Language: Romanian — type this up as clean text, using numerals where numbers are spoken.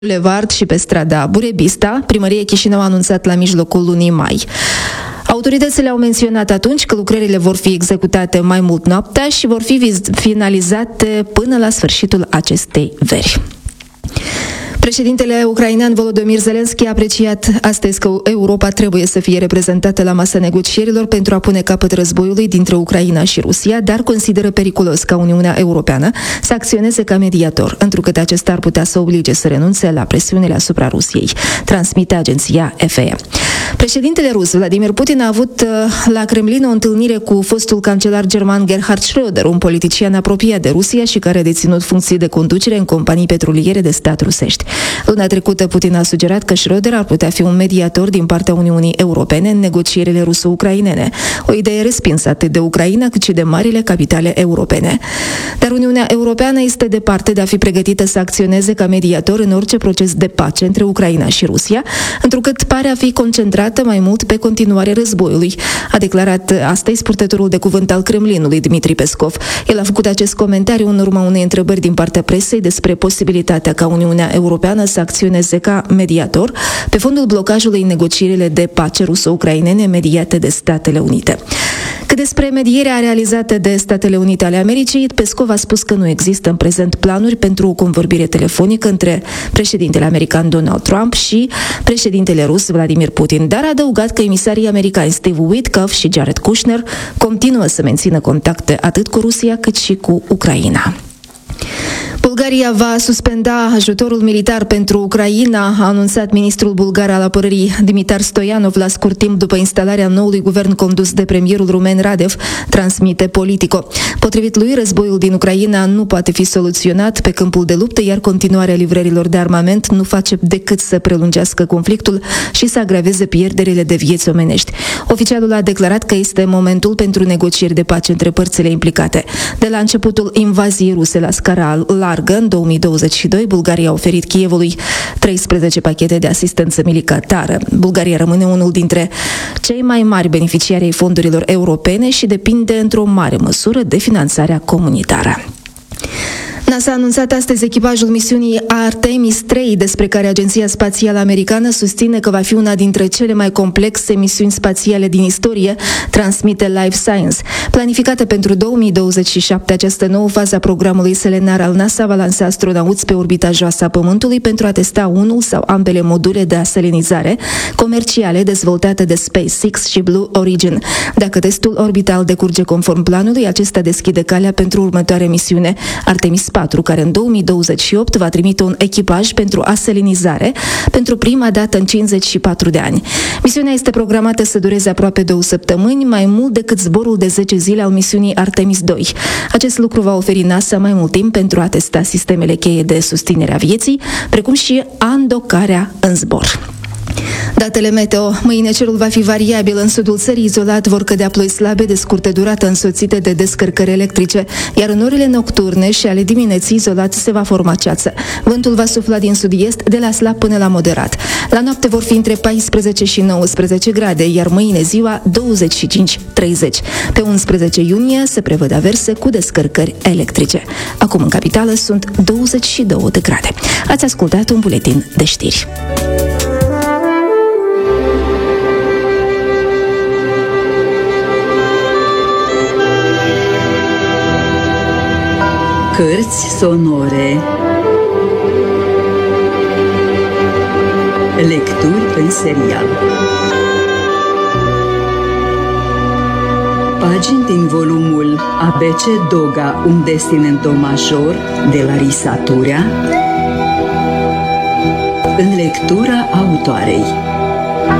Bulevard și pe strada Burebista, primăria Chișinău a anunțat la mijlocul lunii mai. Autoritățile au menționat atunci că lucrările vor fi executate mai mult noaptea și vor fi finalizate până la sfârșitul acestei veri. Președintele ucrainean Volodymyr Zelensky a apreciat astăzi că Europa trebuie să fie reprezentată la masa negocierilor pentru a pune capăt războiului dintre Ucraina și Rusia, dar consideră periculos ca Uniunea Europeană să acționeze ca mediator, întrucât acesta ar putea să oblige să renunțe la presiunile asupra Rusiei, transmite agenția FE. Președintele rus Vladimir Putin a avut la Kremlin o întâlnire cu fostul cancelar german Gerhard Schröder, un politician apropiat de Rusia și care a deținut funcții de conducere în companii petroliere de stat rusești. Luna trecută, Putin a sugerat că Schröder ar putea fi un mediator din partea Uniunii Europene în negocierile ruso-ucrainene, o idee respinsă atât de Ucraina cât și de marile capitale europene. Dar Uniunea Europeană este departe de a fi pregătită să acționeze ca mediator în orice proces de pace între Ucraina și Rusia, întrucât pare a fi concentrată mai mult pe continuarea războiului, a declarat astăzi purtătorul de cuvânt al Kremlinului, Dmitri Peskov. El a făcut acest comentariu în urma unei întrebări din partea presei despre posibilitatea ca Uniunea Europeană să acționeze ca mediator pe fondul blocajului în negocierile de pace ruso-ucrainene mediate de Statele Unite. Cât despre medierea realizată de Statele Unite ale Americii, Peskov a spus că nu există în prezent planuri pentru o convorbire telefonică între președintele american Donald Trump și președintele rus Vladimir Putin, dar a adăugat că emisarii americani Steve Witkoff și Jared Kushner continuă să mențină contacte atât cu Rusia cât și cu Ucraina. Bulgaria va suspenda ajutorul militar pentru Ucraina, a anunțat ministrul bulgar al apărării Dimitar Stoianov la scurt timp după instalarea noului guvern condus de premierul rumen Radev, transmite Politico. Potrivit lui, războiul din Ucraina nu poate fi soluționat pe câmpul de luptă, iar continuarea livrărilor de armament nu face decât să prelungească conflictul și să agraveze pierderile de vieți omenești. Oficialul a declarat că este momentul pentru negocieri de pace între părțile implicate. De la începutul invaziei ruse la scară largă, în 2022, Bulgaria a oferit Kievului 13 pachete de asistență militară. Bulgaria rămâne unul dintre cei mai mari beneficiari ai fondurilor europene și depinde într-o mare măsură de finanțarea comunitară. NASA a anunțat astăzi echipajul misiunii Artemis 3, despre care Agenția Spațială Americană susține că va fi una dintre cele mai complexe misiuni spațiale din istorie, transmite Life Science. Planificată pentru 2027, această nouă fază a programului selenar al NASA va lansa astronauți pe orbita joasă a Pământului pentru a testa unul sau ambele module de asalinizare comerciale dezvoltate de SpaceX și Blue Origin. Dacă testul orbital decurge conform planului, acesta deschide calea pentru următoarea misiune, Artemis 4, care în 2028 va trimite un echipaj pentru asalinizare pentru prima dată în 54 de ani. Misiunea este programată să dureze aproape 2 săptămâni, mai mult decât zborul de 10 zile al misiunii Artemis 2. Acest lucru va oferi NASA mai mult timp pentru a testa sistemele cheie de susținere a vieții, precum și andocarea în zbor. Datele meteo. Mâine cerul va fi variabil. În sudul țării izolat vor cădea ploi slabe de scurtă durată însoțite de descărcări electrice, iar în orele nocturne și ale dimineții izolat se va forma ceață. Vântul va sufla din sud-est de la slab până la moderat. La noapte vor fi între 14 și 19 grade, iar mâine ziua 25-30. Pe 11 iunie se prevăd averse cu descărcări electrice. Acum în capitală sunt 22 de grade. Ați ascultat un buletin de știri. Cărți sonore. Lecturi în serial. Pagini din volumul ABC Doga, un destin în do major, de Larisa Turea, în lectura autoarei.